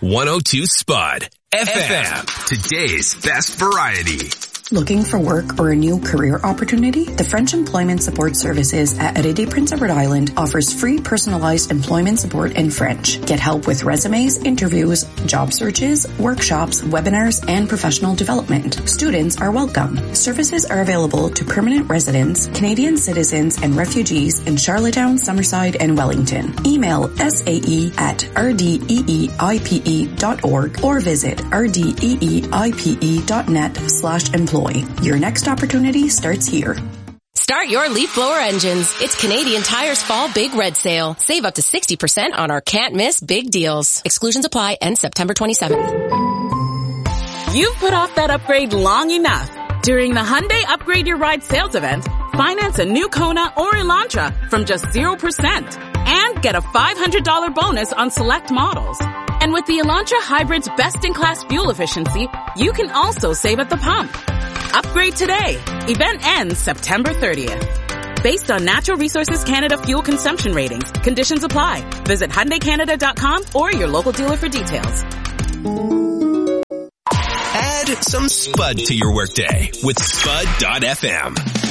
102 Spud FM. Today's best variety. Looking for work or a new career opportunity? The French Employment Support Services at Rédé Prince Edward Island offers free personalized employment support in French. Get help with resumes, interviews, job searches, workshops, webinars, and professional development. Students are welcome. Services are available to permanent residents, Canadian citizens, and refugees in Charlottetown, Summerside, and Wellington. Email sae@rdeeipe.org or visit rdeeipe.net/employ. Your next opportunity starts here. Start your leaf blower engines. It's Canadian Tire's Fall Big Red Sale. Save up to 60% on our can't miss big deals. Exclusions apply. End September 27th. You've put off that upgrade long enough. During the Hyundai Upgrade Your Ride sales event, finance a new Kona or Elantra from just 0% and get a $500 bonus on select models. And with the Elantra Hybrid's best-in-class fuel efficiency, you can also save at the pump. Upgrade today. Event ends September 30th. Based on Natural Resources Canada fuel consumption ratings, conditions apply. Visit HyundaiCanada.com or your local dealer for details. Add some Spud to your workday with Spud.fm.